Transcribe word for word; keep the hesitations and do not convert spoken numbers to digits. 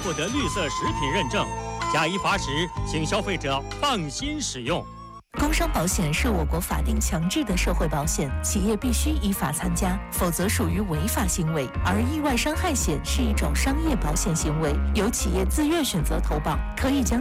获得绿色食品认证。假一罚十，请消费者放心使用。 工伤保险是我国法定强制的社会保险，企业必须依法参加，否则属于违法行为。而意外伤害险是一种商业保险行为，由企业自愿选择投保，可以将